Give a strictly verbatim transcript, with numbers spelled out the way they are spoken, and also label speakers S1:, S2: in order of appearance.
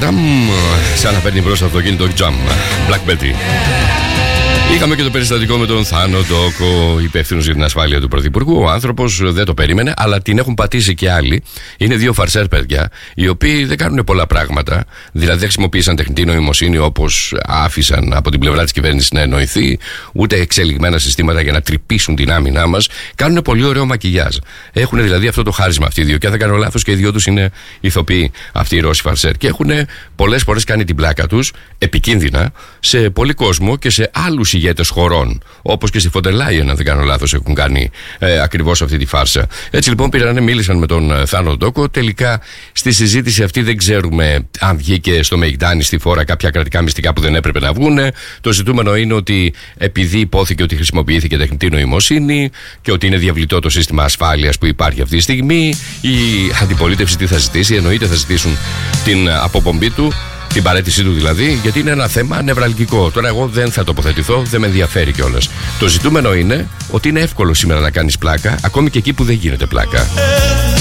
S1: Τζαμ, σαν να παίρνει μπρος το αυτοκίνητο Τζαμ. Black Betty. Είχαμε και το περιστατικό με τον Θάνο Ντόκο, υπεύθυνος για την ασφάλεια του Πρωθυπουργού. Ο άνθρωπος δεν το περίμενε, αλλά την έχουν πατήσει και άλλοι. Είναι δύο φαρσέρ παιδιά, οι οποίοι δεν κάνουν πολλά πράγματα. Δηλαδή δεν χρησιμοποίησαν τεχνητή νοημοσύνη όπως άφησαν από την πλευρά της κυβέρνησης να εννοηθεί, ούτε εξελιγμένα συστήματα για να τρυπήσουν την άμυνά μας. Κάνουν πολύ ωραίο μακιγιάζ. Έχουν δηλαδή αυτό το χάρισμα αυτοί οι δύο. Και αν δεν κάνω λάθος, και οι δυο τους είναι ηθοποιοί αυτοί οι Ρώσοι φαρσέρ. Και έχουν πολλές φορές κάνει την πλάκα τους επικίνδυνα σε πολύ κόσμο και σε άλλους ηγέτες χωρών, όπως και στη Φοντερ Λάιεν, αν δεν κάνω λάθος, έχουν κάνει ε, ακριβώς αυτή τη φάρσα. Έτσι λοιπόν πήραν, μίλησαν με τον ε, Θάνο Ντόκο. Τελικά στη συζήτηση αυτή δεν ξέρουμε αν βγήκε στο Μεϊντάνι στη φόρα κάποια κρατικά μυστικά που δεν έπρεπε να βγούνε. Το ζητούμενο είναι ότι επειδή υπόθηκε ότι χρησιμοποιήθηκε τεχνητή νοημοσύνη και ότι είναι διαβλητό το σύστημα ασφάλειας που υπάρχει αυτή τη στιγμή, η αντιπολίτευση τι θα ζητήσει? Εννοείται θα ζητήσουν την αποπομπή του, την παραίτησή του δηλαδή, γιατί είναι ένα θέμα νευραλγικό. Τώρα εγώ δεν θα τοποθετηθώ, δεν με ενδιαφέρει κιόλας. Το ζητούμενο είναι ότι είναι εύκολο σήμερα να κάνεις πλάκα, ακόμη και εκεί που δεν γίνεται πλάκα.